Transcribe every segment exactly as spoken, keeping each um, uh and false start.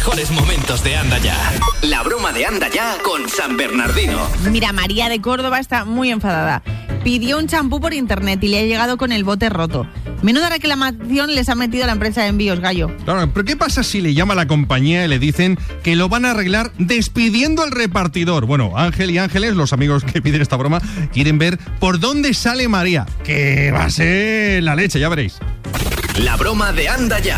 mejores momentos de Anda Ya. La broma de Anda Ya con San Bernardino. Mira, María de Córdoba está muy enfadada. Pidió un champú por internet y le ha llegado con el bote roto. Menuda reclamación les ha metido a la empresa de envíos, Gallo. Claro, pero ¿qué pasa si le llama a la compañía y le dicen que lo van a arreglar despidiendo al repartidor? Bueno, Ángel y Ángeles, los amigos que piden esta broma, quieren ver por dónde sale María. Que va a ser la leche, ya veréis. La broma de Anda Ya.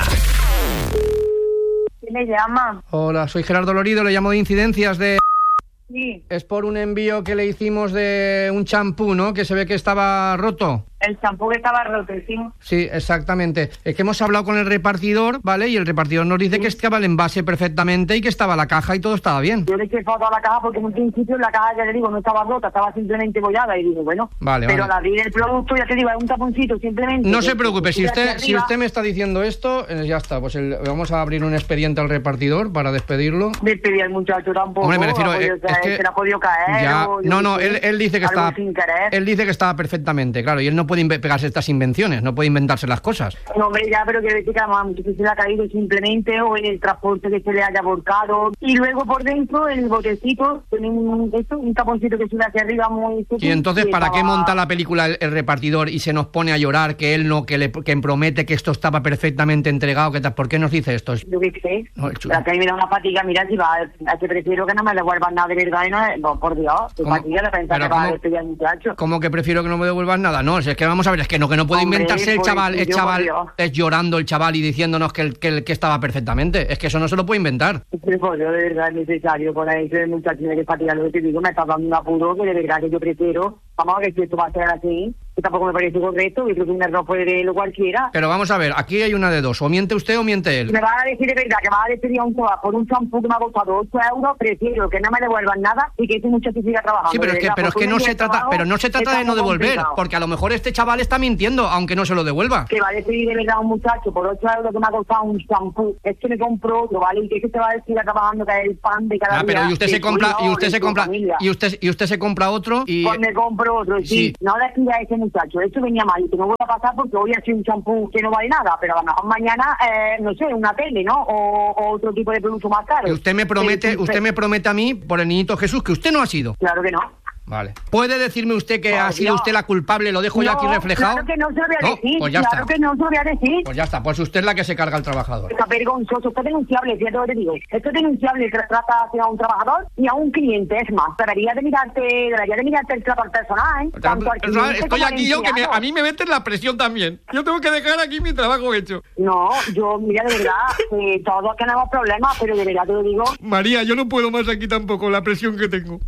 ¿Quién le llama? Hola, soy Gerardo Lorido, le llamo de Incidencias de... Sí. Es por un envío que le hicimos de un champú, ¿no? Que se ve que estaba roto. El champú que estaba roto, sí. Sí, exactamente. Es que hemos hablado con el repartidor, ¿vale? Y el repartidor nos dice sí. que estaba el envase perfectamente y que estaba la caja y todo estaba bien. Yo le eché foto a la caja porque en un principio la caja, ya le digo, no estaba rota, estaba simplemente bollada y dije, bueno, vale, pero vale. al abrir el producto, ya te digo, es un taponcito simplemente. No se preocupe, si usted si usted me está diciendo esto, eh, ya está, pues el, vamos a abrir un expediente al repartidor para despedirlo. Despedir al muchacho tampoco. Hombre, me refiero, ha podido, eh, es que se le ha podido caer. Ya, o, no, no, él, él dice que estaba él dice que estaba perfectamente, claro, y él no puede inve- pegarse estas invenciones, no puede inventarse las cosas. No, hombre, ya, pero quiere decir que a mucho que se le ha caído simplemente o en el transporte que se le haya volcado. Y luego por dentro, el botecito, tiene un, esto, un taponcito que sube hacia arriba muy... Y entonces, ¿para qué monta la película el, el repartidor y se nos pone a llorar que él no, que le que promete que esto estaba perfectamente entregado? Que tal? ¿Por qué nos dice esto? Yo qué sé. No, pero acá me da una fatiga, mira, si va, a que prefiero que no me devuelvan nada de verdad y no, no por Dios, que fatiga de pensar que va a despedir al muchacho. ¿Cómo que prefiero que no me devuelvan nada? No, si es que vamos a ver, es que no, que no puede Hombre, inventarse el chaval, el chaval es llorando el chaval y diciéndonos que, el, que, el, que estaba perfectamente. Es que eso no se lo puede inventar. Pero pues yo de verdad es necesario con ese muchacho de que fatiga, lo que te digo, me está dando un apuro que de verdad que yo prefiero, vamos a ver si esto va a ser así, que tampoco me parece correcto, yo creo que un error puede de lo cualquiera. Pero vamos a ver, aquí hay una de dos, o miente usted o miente él. Me va a decir de verdad que me va a despedir a un chaval por un champú que me ha costado ocho euros, prefiero que no me devuelvan nada y que ese muchacho siga trabajando. Sí, pero es que, pero es que no se trata, pero no se trata de no devolver, complicado. Porque a lo mejor este chaval está mintiendo, aunque no se lo devuelva. Que va a despedir de verdad a un muchacho por ocho euros que me ha costado un champú, es que me compro otro, ¿vale? Y que se va a decir trabajando que es el pan de cada ah, día. Pero y usted se compra, y usted se compra, familia. y usted, y usted se compra otro y... Pues me compro otro, sí. sí. No le pida a ese muchacho, eso venía mal y que no voy a pasar porque hoy ha sido un champú que no vale nada, pero a lo mejor mañana, eh, no sé, una tele, ¿no? O, o otro tipo de producto más caro. Y usted me promete, sí, usted me promete a mí, por el niñito Jesús, que usted no ha sido. Claro que no. Vale. ¿Puede decirme usted que oh, ha sido no. usted la culpable? ¿Lo dejo no, yo aquí reflejado? Claro que no se lo voy a no, decir. Pues ya claro está. que no se lo voy a decir. Pues ya está. Pues usted es la que se carga al trabajador. Está vergonzoso, está denunciable, fíjate lo que te digo. Esto es denunciable que trata hacia un trabajador y a un cliente. Es más, debería de mirarte, debería de mirarte el trato al personal, ¿eh? Tanto al cliente Estoy como aquí al yo que me, empleado. a mí me meten la presión también. Yo tengo que dejar aquí mi trabajo hecho. No, yo, mira, de verdad, eh, todos tenemos problemas, pero de verdad te lo digo. María, yo no puedo más aquí tampoco, la presión que tengo.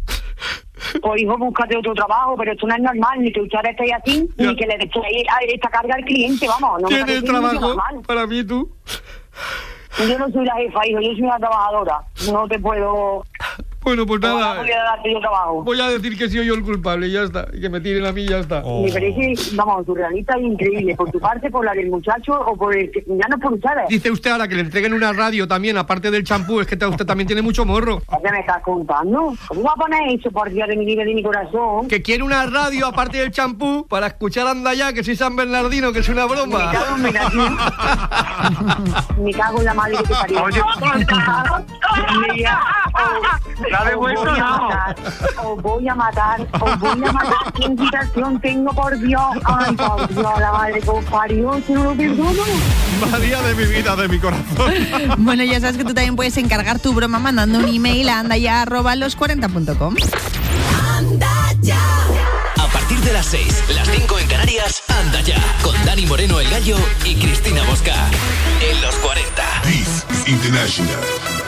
Pues hijo, búscate otro trabajo, pero esto no es normal, ni que usted esté así, ya. Ni que le deje esta carga al cliente, vamos. No ¿Tienes trabajo para mí tú? Yo no soy la jefa, hijo, yo soy una trabajadora. No te puedo... Bueno, pues nada, no voy, a voy a decir que soy yo el culpable y ya está, y que me tiren a mí y ya está. Oh. Me parece, vamos, surrealista e increíble, por tu parte, por la del muchacho o por el que, ya no por ustedes. Dice usted ahora que le entreguen una radio también, aparte del champú, es que usted también tiene mucho morro. ¿Qué me estás contando? ¿Cómo va a poner eso, por Dios de mi vida y de mi corazón? Que quiere una radio aparte del champú para escuchar Anda Ya, que soy San Bernardino, que es una broma. Me cago en mi Me cago en la madre que te parió. Oye, la de vuelta no. Os voy a matar, os voy a matar. ¿Qué invitación tengo, por Dios? Ay, por Dios, la madre que os parió, si no lo perdono. María de mi vida, de mi corazón. Bueno, ya sabes que tú también puedes encargar tu broma mandando un email a andaya arroba los cuarenta punto com. Anda Ya. A partir de las seis, las cinco en Canarias, Anda Ya, con Dani Moreno el Gallo y Cristina Bosca. En los cuarenta. This is International.